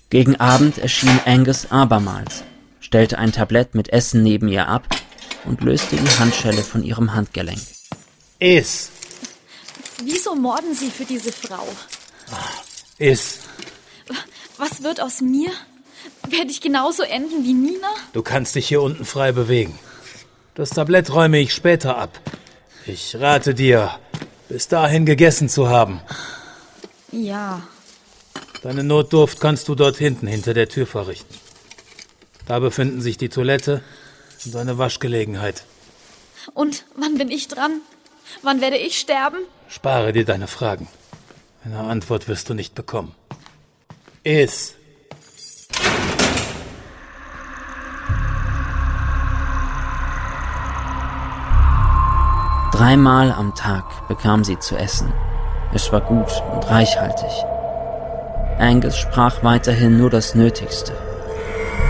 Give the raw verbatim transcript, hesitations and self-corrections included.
Gegen Abend erschien Angus abermals, stellte ein Tablett mit Essen neben ihr ab und löste die Handschelle von ihrem Handgelenk. Iss! Wieso morden Sie für diese Frau? Iss! Was wird aus mir? Werde ich genauso enden wie Nina? Du kannst dich hier unten frei bewegen. Das Tablett räume ich später ab. Ich rate dir, bis dahin gegessen zu haben. Ja. Deine Notdurft kannst du dort hinten hinter der Tür verrichten. Da befinden sich die Toilette und eine Waschgelegenheit. Und wann bin ich dran? Wann werde ich sterben? Spare dir deine Fragen. Eine Antwort wirst du nicht bekommen. Iss! Dreimal am Tag bekam sie zu essen. Es war gut und reichhaltig. Angus sprach weiterhin nur das Nötigste